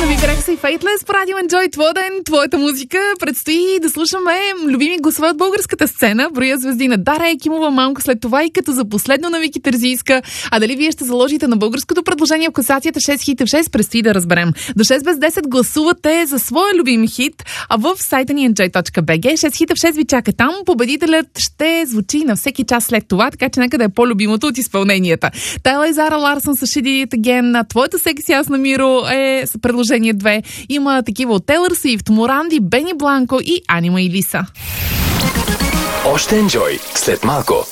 Вибрах се и Faithless по Радио Enjoy. Твой ден, твоята музика. Предстои да слушаме любими гласове от българската сцена. Броя звезди на Дара Екимова малко след това и като за последно на Вики Терзийска. А дали вие ще заложите на българското предложение в класацията 6 хит в 6, предстои да разберем. До 6 без 10 гласувате за своя любим хит, а в сайта ни enjoy.bg 6 хит в 6 ви чака там. Победителят ще звучи на всеки час след това, така че нека да е по-любимото от изпълненията. Тайла и Зара Ларсън с Shit It Again. Твоята секси аз намиро е предложение 2. Има такива от Тейлър Свифт, Моранди, Бени Бланко и Анима и Лиса. Още Enjoy след малко.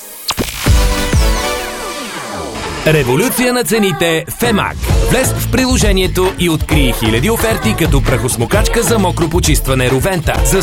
Революция на цените Фемак. Влез в приложението и открий хиляди оферти като прахосмокачка за мокро почистване Ровента за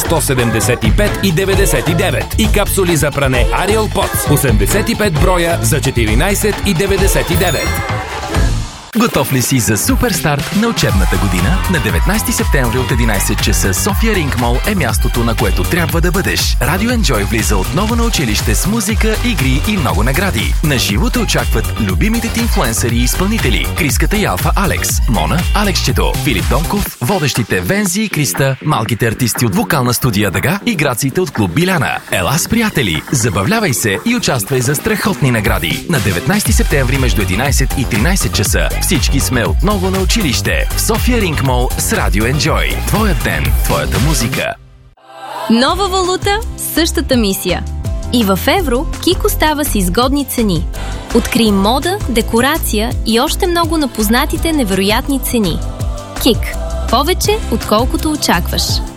175,99 и капсули за пране Ariel Pots 85 броя за 14,99. Готов ли си за супер старт на учебната година? На 19 септември от 11 часа София Ринг Мол е мястото, на което трябва да бъдеш. Радио Enjoy влиза отново на училище с музика, игри и много награди. На живо те очакват любимите ти инфлуенсъри и изпълнители. Криската и Алфа Алекс, Мона, Алексчето, Филип Донков, водещите Вензи и Криста, малките артисти от вокална студия Дъга и граците от клуб Биляна. Ела с приятели, забавлявай се и участвай за страхотни награди. На 19 септември между 11 и 13 часа всички сме отново на училище в София Ринг Мол с Радио Enjoy. Твоят ден, твоята музика. Нова валута, същата мисия. И в евро Кик остава с изгодни цени. Открий мода, декорация и още много на познатите невероятни цени. Кик. Повече, отколкото очакваш.